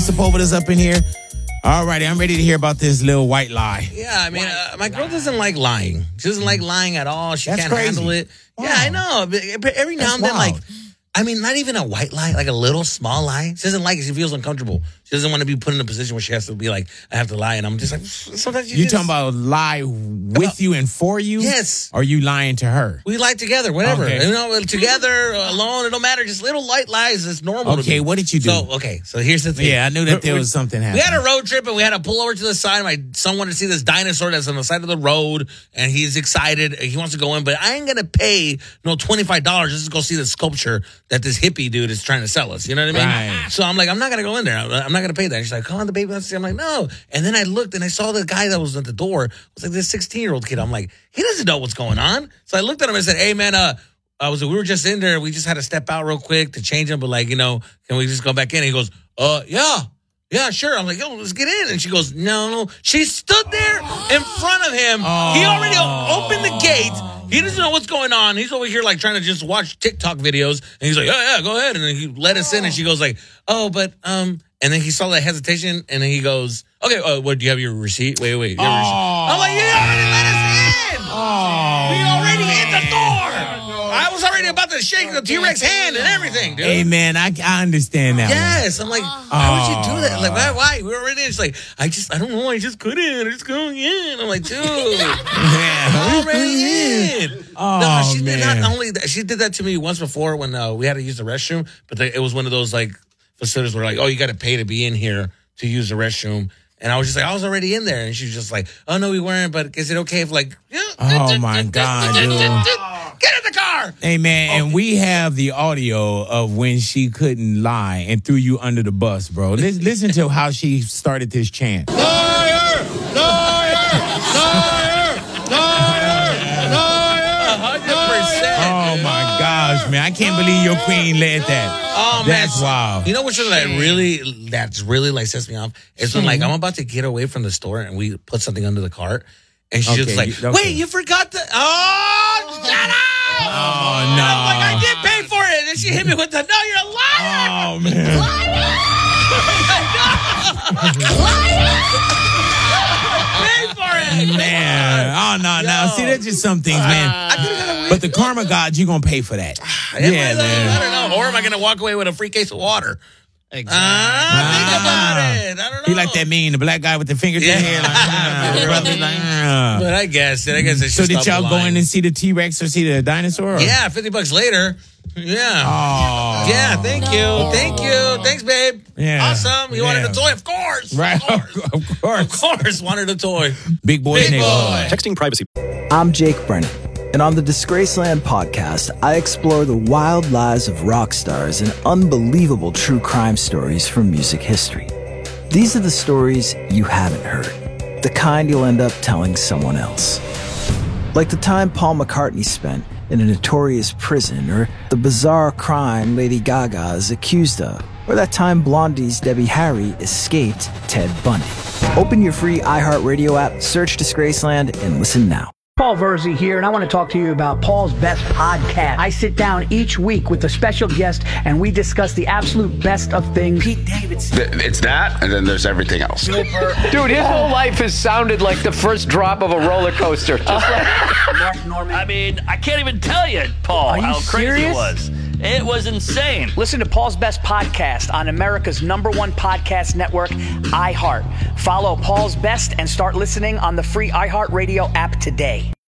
Sepovitas up in here. All righty, I'm ready to hear about this little white lie. Yeah, I mean, my girl doesn't like lying. She doesn't like lying at all. She That's can't crazy. handle it. Wow. Yeah, I know. But every now and then, wild. like, I mean, not even a white lie, like a little small lie. She doesn't like it. She feels uncomfortable. She doesn't want to be put in a position where she has to be like, I have to lie. And I'm just like, sometimes You talking about lie with you and for you? Yes. Or are you lying to her? we lie together, whatever. Okay. You know, together, alone, it don't matter. Just little light lies. It's normal. to Okay, me. what did you do? So here's the thing. Yeah, I knew that there was something We happening. had a road trip and we had to pull over to the side. My son wanted to see this dinosaur that's on the side of the road, and he's excited. He wants to go in, but I ain't gonna pay $25 just to go see the sculpture that this hippie dude is trying to sell us. You know what I mean? Right. So I'm like, I'm not gonna go in there. I'm not gonna pay that. And she's like, come on, the baby wants to see. I'm like, no. And then I looked and I saw the guy that was at the door. It was like this 16-year-old kid. I'm like, he doesn't know what's going on. So I looked at him and said, hey man, we were just in there. We just had to step out real quick to change him, but like, can we just go back in? And he goes, yeah, sure. I'm like, yo, let's get in. And she goes, no. She stood there in front of him. He already opened the gate. He doesn't know what's going on. He's over here like trying to just watch TikTok videos. And he's like, yeah, go ahead. And then he let us in. And she goes like, and then he saw that hesitation. And then he goes, okay, do you have your receipt? Wait. You have your receipt? I'm like, you already let us in. We already in the door. I was already about to shake the T-Rex hand and everything, dude. Hey, man, I understand that. Yes, I'm like, why would you do that? Like, why? We were already in. She's like, I don't know. I just couldn't. I just going in. I'm like, dude, Yeah. already in. Oh, No, she did man. not only that. She did that to me once before when we had to use the restroom. But it was one of those like facilities where like, oh, you got to pay to be in here to use the restroom. And I was just like, I was already in there. And she was just like, oh, no, we weren't. But is it okay if like, Oh, my God, dude. Get in the car. Hey, man, and we have the audio of when she couldn't lie and threw you under the bus, bro. Listen to how she started this chant. Liar! Liar! Liar! Liar! Liar! 100%. Oh, my gosh, man. I can't believe your queen led that. Oh, That's man. wild. You know what's that's really like sets me off? It's when like I'm about to get away from the store and we put something under the cart. And she's just like, wait, you forgot the... Oh, shut up! Oh, no. I'm like, I did pay for it. And she hit me with the, no, you're a liar! Oh, man. Pay for it! Man. Oh, no. See, that's just some things, man. I could've got away. But the karma gods, you're going to pay for that. I don't know. Or am I going to walk away with a free case of water? Think about it. I don't know. He like that mean, the black guy with the finger to the head. Like, brother, like, But I guess it's So just did y'all go lying. in and see the T-Rex or see the dinosaur? Or? Yeah, $50 later. Yeah. Oh. Yeah, thank you. Thanks, babe. Yeah. Awesome. You wanted a toy? Of course. Right, Of course, wanted a toy. Big boy Big neighborhood. boy. Texting privacy. I'm Jake Brennan, and on the Disgraceland podcast, I explore the wild lives of rock stars and unbelievable true crime stories from music history. These are the stories you haven't heard, the kind you'll end up telling someone else. Like the time Paul McCartney spent in a notorious prison, or the bizarre crime Lady Gaga is accused of, or that time Blondie's Debbie Harry escaped Ted Bundy. Open your free iHeartRadio app, search Disgraceland, and listen now. Paul Verzi here, and I want to talk to you about Paul's Best Podcast. I sit down each week with a special guest, and we discuss the absolute best of things. Pete Davidson. It's that, and then there's everything else. Dude, his whole life has sounded like the first drop of a roller coaster. Just like Mark Norman. I mean, I can't even tell you, Paul, Are you how crazy serious? it was. It was insane. Listen to Paul's Best Podcast on America's #1 podcast network, iHeart. Follow Paul's Best and start listening on the free iHeartRadio app today.